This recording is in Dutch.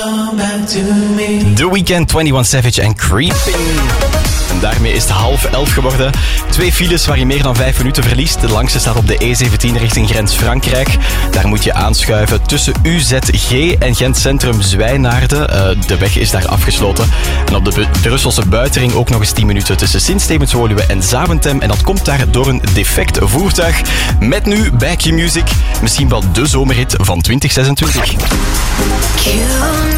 The Weeknd, 21 Savage en Creeping. En daarmee is het 10:30 geworden. 2 files waar je meer dan 5 minuten verliest. De langste staat op de E17 richting Grens-Frankrijk. Daar moet je aanschuiven tussen UZG en Gent Centrum Zwijnaarden. De weg is daar afgesloten. En op de Brusselse buitenring ook nog eens 10 minuten tussen Sint-Stevens-Woluwe en Zaventem. En dat komt daar door een defect voertuig. Met nu bij Q-Music misschien wel de zomerhit van 2026.